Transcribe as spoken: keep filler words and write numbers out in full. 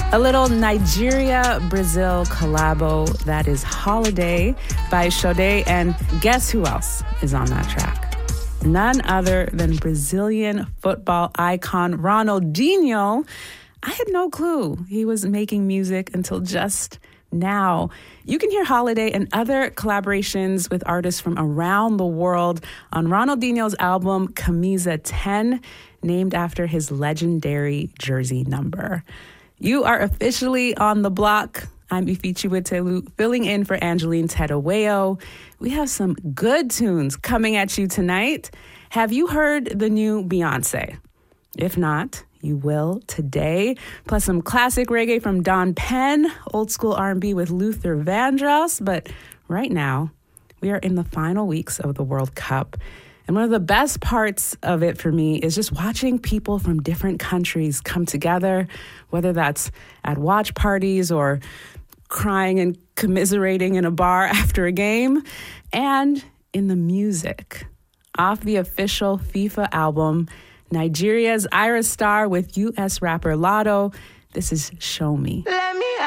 A little Nigeria-Brazil collabo, that is Holiday by Sade, and guess who else is on that track? None other than Brazilian football icon Ronaldinho. I had no clue he was making music until just now. You can hear Holiday and other collaborations with artists from around the world on Ronaldinho's album Camisa ten, named after his legendary jersey number. You are officially on the block. I'm Ifichi Witelu, filling in for Angeline Tedaweo. We have some good tunes coming at you tonight. Have you heard the new Beyonce? If not, you will today. Plus some classic reggae from Don Penn, old school R and B with Luther Vandross. But right now, we are in the final weeks of the World Cup. And one of the best parts of it for me is just watching people from different countries come together, whether that's at watch parties or crying and commiserating in a bar after a game, and in the music. Off the official FIFA album, Nigeria's Ira Star with U S rapper Lotto, this is Show Me. Let me